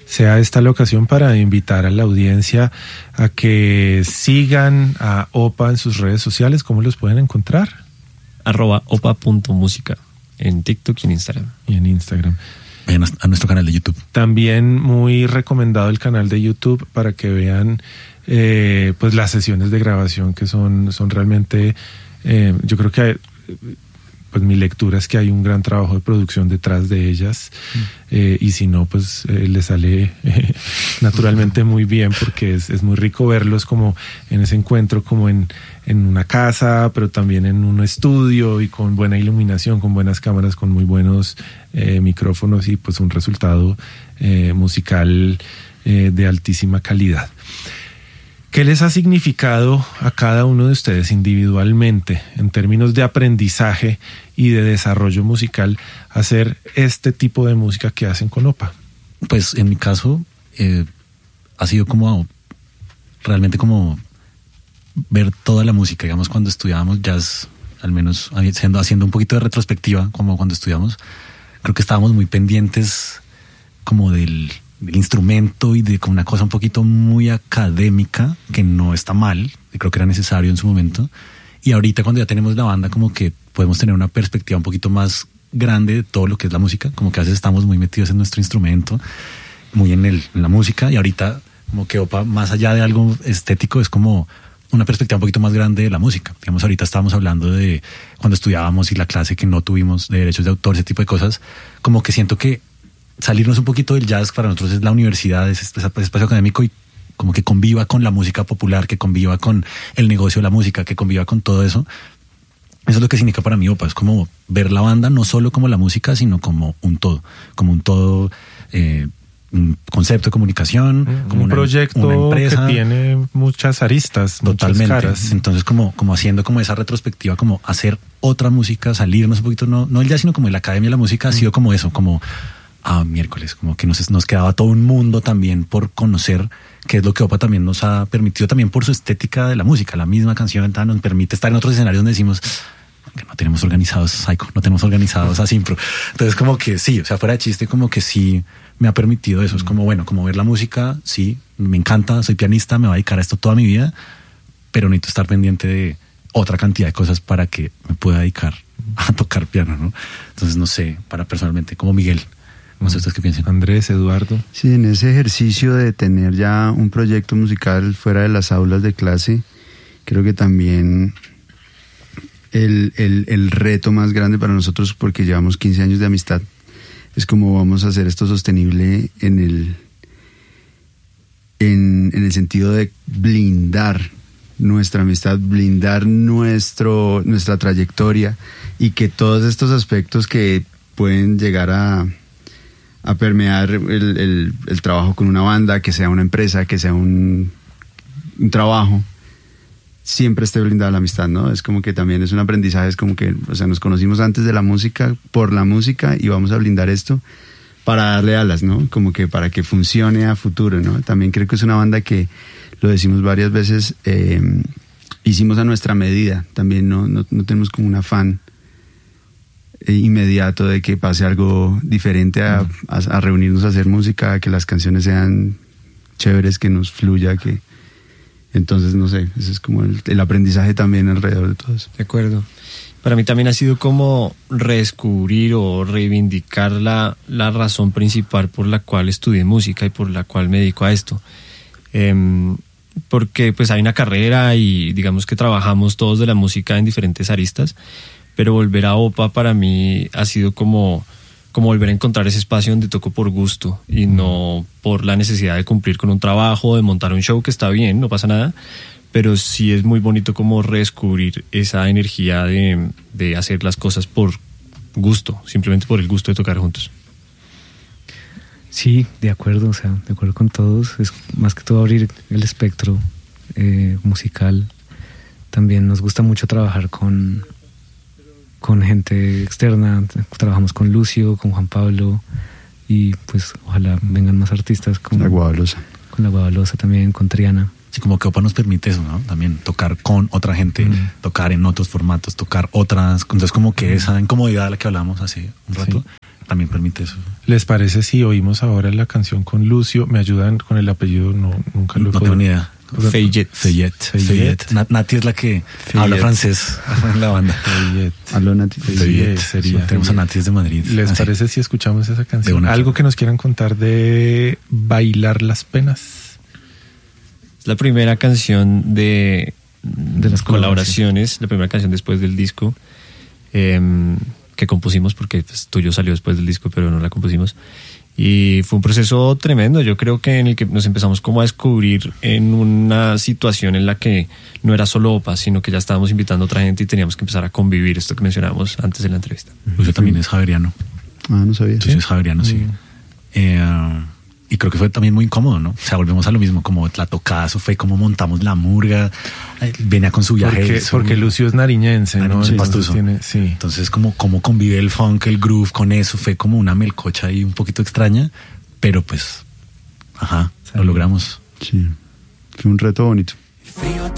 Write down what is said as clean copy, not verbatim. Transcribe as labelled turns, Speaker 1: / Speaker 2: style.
Speaker 1: sea esta la ocasión para invitar a la audiencia a que sigan a OPA en sus redes sociales. ¿Cómo los pueden encontrar?
Speaker 2: @opa.música en TikTok y en Instagram.
Speaker 3: Vayan a nuestro canal de YouTube.
Speaker 1: También muy recomendado el canal de YouTube para que vean pues las sesiones de grabación que son realmente, yo creo que pues mi lectura es que hay un gran trabajo de producción detrás de ellas, y si no, pues le sale naturalmente muy bien, porque es muy rico verlos como en ese encuentro, como en una casa, pero también en un estudio y con buena iluminación, con buenas cámaras, con muy buenos micrófonos y pues un resultado musical de altísima calidad. ¿Qué les ha significado a cada uno de ustedes individualmente en términos de aprendizaje y de desarrollo musical hacer este tipo de música que hacen con OPA?
Speaker 3: Pues en mi caso ha sido como realmente como ver toda la música. Digamos, cuando estudiábamos jazz, al menos haciendo un poquito de retrospectiva, como cuando estudiamos, creo que estábamos muy pendientes como del instrumento y de como una cosa un poquito muy académica, que no está mal, y creo que era necesario en su momento. Y ahorita, cuando ya tenemos la banda, como que podemos tener una perspectiva un poquito más grande de todo lo que es la música, como que a veces estamos muy metidos en nuestro instrumento, muy en la música, y ahorita como que OPA, más allá de algo estético, es como una perspectiva un poquito más grande de la música. Digamos, ahorita estábamos hablando de cuando estudiábamos y la clase que no tuvimos de derechos de autor, ese tipo de cosas, como que siento que salirnos un poquito del jazz para nosotros es la universidad, es ese espacio académico, y como que conviva con la música popular, que conviva con el negocio de la música, que conviva con todo eso. Eso es lo que significa para mí OPA, es como ver la banda no solo como la música, sino como un todo, un concepto de comunicación, como
Speaker 1: un proyecto, una empresa que tiene muchas aristas,
Speaker 3: totalmente,
Speaker 1: muchas caras.
Speaker 3: Entonces como haciendo como esa retrospectiva, como hacer otra música, salirnos un poquito, no el jazz, sino como la academia de la música, ha sido como eso, como miércoles, como que nos quedaba todo un mundo también por conocer, que es lo que OPA también nos ha permitido, también por su estética de la música. La misma canción nos permite estar en otros escenarios donde decimos que no tenemos organizados Psycho, no tenemos organizados a Simpro. Entonces como que sí, o sea, fuera de chiste, como que sí me ha permitido eso. Es como, bueno, como ver la música, sí, me encanta, soy pianista, me voy a dedicar a esto toda mi vida, pero necesito estar pendiente de otra cantidad de cosas para que me pueda dedicar a tocar piano, ¿no? Entonces, no sé, para personalmente, como Miguel, no sé ustedes qué piensan.
Speaker 1: Andrés, Eduardo.
Speaker 4: Sí, en ese ejercicio de tener ya un proyecto musical fuera de las aulas de clase, creo que también el reto más grande para nosotros, porque llevamos 15 años de amistad, es cómo vamos a hacer esto sostenible en el sentido de blindar nuestra amistad, blindar nuestra trayectoria, y que todos estos aspectos que pueden llegar a permear el trabajo con una banda, que sea una empresa, que sea un trabajo, siempre esté blindada la amistad, ¿no? Es como que también es un aprendizaje, es como que, o sea, nos conocimos antes de la música, por la música, y vamos a blindar esto para darle alas, ¿no? Como que para que funcione a futuro, ¿no? También creo que es una banda que, lo decimos varias veces, hicimos a nuestra medida, también no tenemos como un afán inmediato de que pase algo diferente a reunirnos a hacer música, a que las canciones sean chéveres, que nos fluya, que entonces no sé, ese es como el aprendizaje también alrededor de todo eso.
Speaker 2: De acuerdo. Para mí también ha sido como redescubrir o reivindicar la razón principal por la cual estudié música y por la cual me dedico a esto. Porque pues hay una carrera y digamos que trabajamos todos de la música en diferentes aristas, pero volver a OPA para mí ha sido como volver a encontrar ese espacio donde toco por gusto y no por la necesidad de cumplir con un trabajo, de montar un show, que está bien, no pasa nada, pero sí es muy bonito como redescubrir esa energía de hacer las cosas por gusto, simplemente por el gusto de tocar juntos.
Speaker 5: Sí, de acuerdo, o sea, de acuerdo con todos. Es más que todo abrir el espectro musical. También nos gusta mucho trabajar con gente externa. Trabajamos con Lucio, con Juan Pablo, y pues ojalá vengan más artistas con
Speaker 4: La Guadalosa.
Speaker 5: Con La Guadalosa también, con Triana.
Speaker 3: Sí, como que OPA nos permite eso, ¿no? También tocar con otra gente, tocar en otros formatos, tocar otras. Entonces como que esa incomodidad de la que hablamos hace un rato, también permite eso.
Speaker 1: ¿Les parece si oímos ahora la canción con Lucio? ¿Me ayudan con el apellido? No, nunca lo
Speaker 3: No tengo ni idea.
Speaker 2: Fayette.
Speaker 3: Nati es la que habla francés en la banda.
Speaker 4: Aló, Nati.
Speaker 1: Sería.
Speaker 3: Tenemos a Nati desde Madrid.
Speaker 1: ¿Les parece si escuchamos esa canción? ¿Algo que nos quieran contar de Bailar las Penas?
Speaker 2: Es la primera canción de
Speaker 5: las
Speaker 2: colaboraciones, la primera canción después del disco que compusimos, porque pues, tuyo salió después del disco, pero no la compusimos. Y fue un proceso tremendo, yo creo que en el que nos empezamos como a descubrir en una situación en la que no era solo OPA, sino que ya estábamos invitando a otra gente y teníamos que empezar a convivir, esto que mencionábamos antes de la entrevista.
Speaker 3: Lucio también es javeriano.
Speaker 4: Ah, no sabía.
Speaker 3: Lucio es javeriano, sí. Y creo que fue también muy incómodo, ¿no? O sea, volvemos a lo mismo, como la tocada, eso fue como montamos la murga, venía con su viaje.
Speaker 1: Porque Lucio es nariñense, ¿no?
Speaker 3: Sí, pastuso.
Speaker 1: Sí.
Speaker 3: Entonces, como convive el funk, el groove con eso, fue como una melcocha ahí un poquito extraña, pero pues, lo logramos.
Speaker 4: Sí, fue un reto bonito.
Speaker 6: Frío